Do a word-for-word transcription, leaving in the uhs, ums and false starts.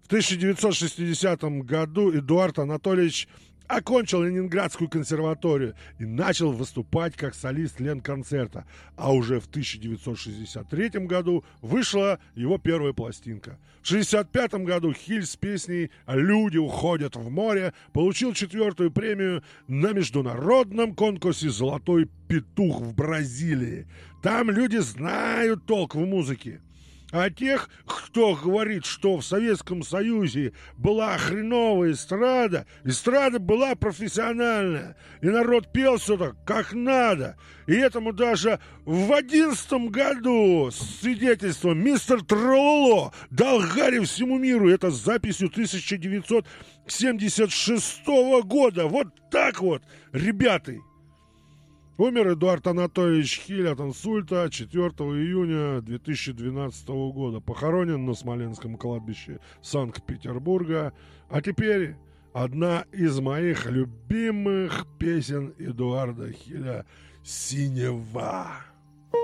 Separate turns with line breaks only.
В тысяча девятьсот шестидесятом году Эдуард Анатольевич окончил Ленинградскую консерваторию и начал выступать как солист Ленконцерта. А уже в тысяча девятьсот шестьдесят третьем году вышла его первая пластинка. В шестьдесят пятом году Хиль с песней «Люди уходят в море» получил четвертую премию на международном конкурсе «Золотой петух» в Бразилии. Там люди знают толк в музыке. А тех, кто говорит, что в Советском Союзе была хреновая эстрада, эстрада была профессиональная, и народ пел все так, как надо. И этому даже в одиннадцатом году свидетельство мистер Тролло дал Гарри всему миру. Это с записью тысяча девятьсот семьдесят шестого года. Вот так вот, ребята. Умер Эдуард Анатольевич Хиль от инсульта четвёртого июня две тысячи двенадцатого года. Похоронен на Смоленском кладбище Санкт-Петербурга. А теперь одна из моих любимых песен Эдуарда Хиля «Синева».